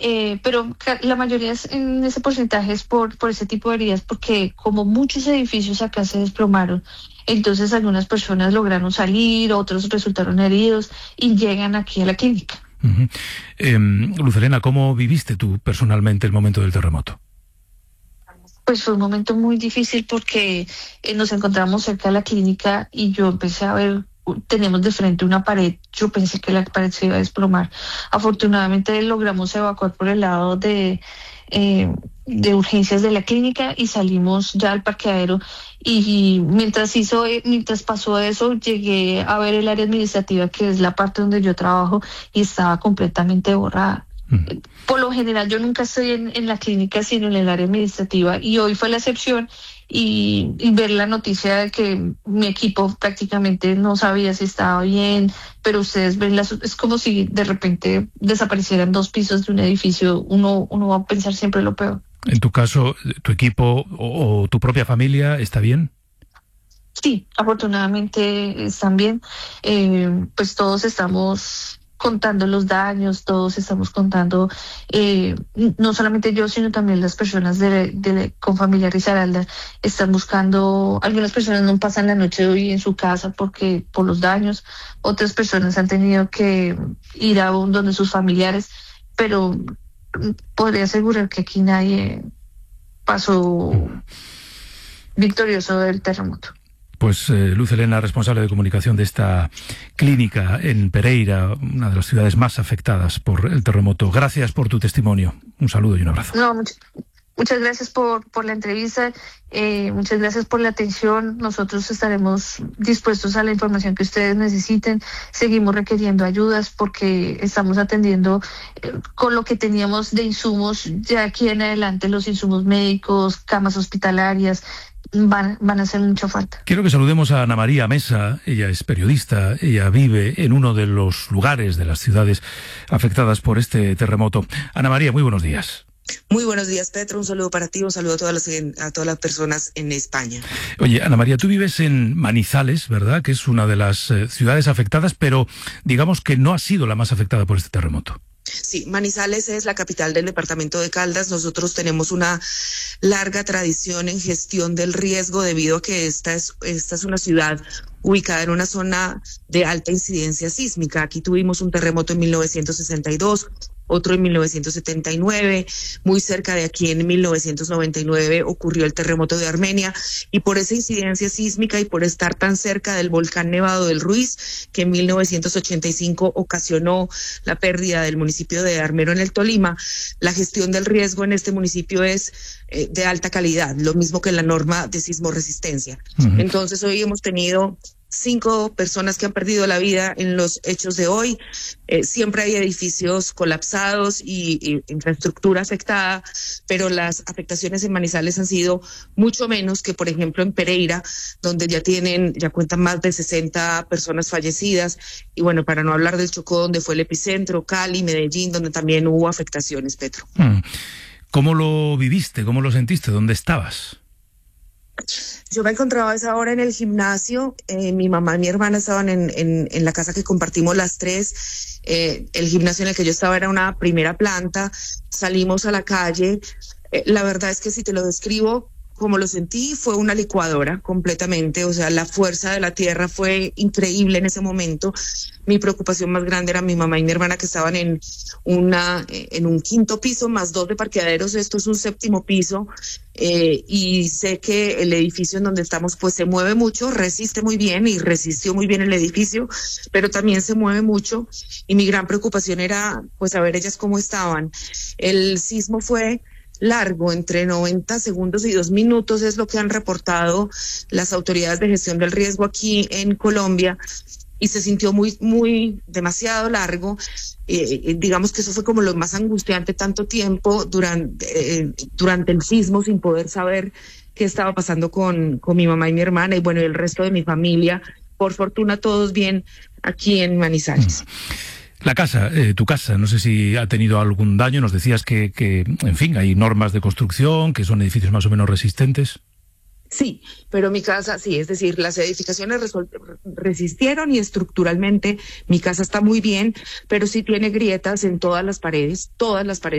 pero la mayoría en ese porcentaje es por ese tipo de heridas, porque como muchos edificios acá se desplomaron, entonces algunas personas lograron salir, otros resultaron heridos y llegan aquí a la clínica. Uh-huh. Luz Helena, ¿cómo viviste tú personalmente el momento del terremoto? Pues fue un momento muy difícil porque nos encontramos cerca de la clínica y yo empecé a ver, tenemos de frente una pared, yo pensé que la pared se iba a desplomar. Afortunadamente logramos evacuar por el lado de urgencias de la clínica y salimos ya al parqueadero, y mientras pasó eso llegué a ver el área administrativa, que es la parte donde yo trabajo, y estaba completamente borrada. Por lo general yo nunca estoy en la clínica sino en el área administrativa, y hoy fue la excepción, y ver la noticia de que mi equipo prácticamente no sabía si estaba bien, pero ustedes ven es como si de repente desaparecieran 2 pisos de un edificio. Uno va a pensar siempre lo peor. En tu caso, ¿tu equipo o tu propia familia está bien? Sí, afortunadamente están bien. Pues todos estamos contando los daños, todos estamos contando, no solamente yo, sino también las personas con familia Risaralda están buscando. Algunas personas no pasan la noche hoy en su casa por los daños, otras personas han tenido que ir a donde sus familiares, pero podría asegurar que aquí nadie pasó victorioso del terremoto. Pues Luz Helena, responsable de comunicación de esta clínica en Pereira, una de las ciudades más afectadas por el terremoto. Gracias por tu testimonio. Un saludo y un abrazo. No, muchas gracias por la entrevista, muchas gracias por la atención. Nosotros estaremos dispuestos a la información que ustedes necesiten. Seguimos requiriendo ayudas porque estamos atendiendo con lo que teníamos de insumos. Ya aquí en adelante los insumos médicos, camas hospitalarias, van a hacer mucha falta. Quiero que saludemos a Ana María Mesa. Ella es periodista, ella vive en uno de los lugares de las ciudades afectadas por este terremoto. Ana María, muy buenos días. Muy buenos días, Petro. Un saludo para ti, un saludo a todas las personas en España. Oye, Ana María, tú vives en Manizales, ¿verdad? Que es una de las ciudades afectadas, pero digamos que no ha sido la más afectada por este terremoto. Sí, Manizales es la capital del departamento de Caldas. Nosotros tenemos una larga tradición en gestión del riesgo debido a que esta es una ciudad ubicada en una zona de alta incidencia sísmica. Aquí tuvimos un terremoto en 1962, otro en 1979, muy cerca de aquí en 1999 ocurrió el terremoto de Armenia, y por esa incidencia sísmica y por estar tan cerca del volcán Nevado del Ruiz, que en 1985 ocasionó la pérdida del municipio de Armero en el Tolima, la gestión del riesgo en este municipio es de alta calidad, lo mismo que la norma de sismoresistencia. Uh-huh. Entonces hoy hemos tenido 5 personas que han perdido la vida en los hechos de hoy. Siempre hay edificios colapsados y infraestructura afectada, pero las afectaciones en Manizales han sido mucho menos que, por ejemplo, en Pereira, donde ya cuentan más de 60 personas fallecidas. Y bueno, para no hablar del Chocó, donde fue el epicentro, Cali, Medellín, donde también hubo afectaciones, Petro. ¿Cómo lo viviste? ¿Cómo lo sentiste? ¿Dónde estabas? Yo me encontraba a esa hora en el gimnasio. Mi mamá y mi hermana estaban en la casa que compartimos las 3. El gimnasio en el que yo estaba era una primera planta. Salimos a la calle. La verdad es que si te lo describo como lo sentí, fue una licuadora completamente. O sea, la fuerza de la tierra fue increíble en ese momento. Mi preocupación más grande era mi mamá y mi hermana, que estaban en un 5º piso más 2 de parqueaderos. Esto es un 7º piso. Y sé que el edificio en donde estamos pues se mueve mucho, resiste muy bien y resistió muy bien el edificio, pero también se mueve mucho, y mi gran preocupación era pues saber ellas cómo estaban. El sismo fue largo, entre 90 segundos y 2 minutos es lo que han reportado las autoridades de gestión del riesgo aquí en Colombia, y se sintió demasiado largo. Digamos que eso fue como lo más angustiante, tanto tiempo durante el sismo sin poder saber qué estaba pasando con mi mamá y mi hermana, y bueno, el resto de mi familia. Por fortuna todos bien aquí en Manizales. La casa, tu casa, no sé si ha tenido algún daño. Nos decías que, en fin, hay normas de construcción, que son edificios más o menos resistentes. Sí, pero mi casa, sí, es decir, las edificaciones resistieron y estructuralmente mi casa está muy bien, pero sí tiene grietas en todas las paredes